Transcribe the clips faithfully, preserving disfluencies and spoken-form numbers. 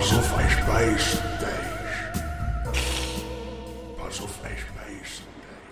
Pass auf, ich beiß dich. Pass auf, ich beiß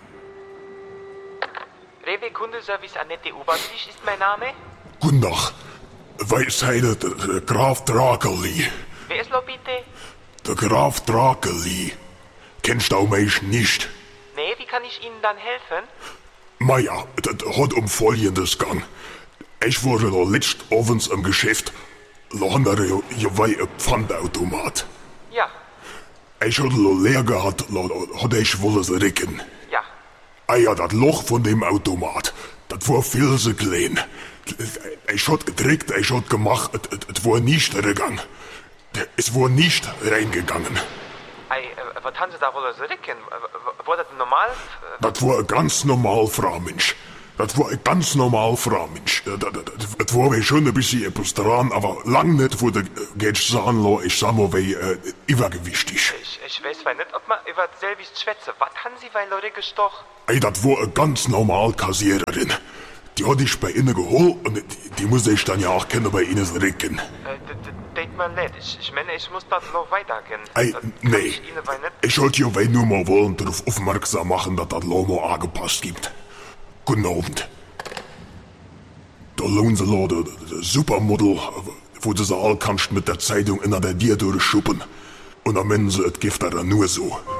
dich. Rewe Kundenservice Annette Obertisch ist mein Name. Guten Tag. Weisheide, der, der Graf Drakeli. Wer ist lo bitte? Der Graf Drakeli. Kennst du mich nicht? Nee, wie kann ich Ihnen dann helfen? Maja, das hat um Folgendes gang. Ich wurde da letzt abends im Geschäft. Da haben wir hier ein Pfandautomat. Ja, Ich hatte lo leer gehabt, da hatte ich wohl es recken. ja. Ah ja, das Loch von dem Automat, das war viel zu klein. Ich hat gedrückt, ich hat gemacht, es war nicht reingegangen. Es war nicht reingegangen. Ei, äh, was haben Sie da wohl so ricken? Äh, War das normal? Äh, Das war ein ganz normal Fraumensch. Das war ein ganz normal Fraumensch. Das, das, das war schon ein bisschen etwas dran, aber lang nicht, wo der geht sagen, lo, ich sag mal, wie äh, übergewichtig. Ich, ich weiß weil nicht, ob man über selbst schwätze. Was haben Sie bei Leute gestochen? Ey, das war eine ganz normal Kassiererin. Die hatte ich bei Ihnen geholt und die, die muss ich dann ja auch kennen bei Ihnen recken. Äh, Denkt man nicht. Ich, ich meine, ich muss das noch weitergehen. Ey, Das kann nee. Ich Ihnen bei nicht. Ich wollte ja nur mal wollen darauf aufmerksam machen, dass das Lomo angepasst gibt. Guten Abend. Da lohnt sie Leute, das Supermodel, wo du sie all kannst mit der Zeitung in der Dir durchschuppen. Und am Ende, es gibt da nur so.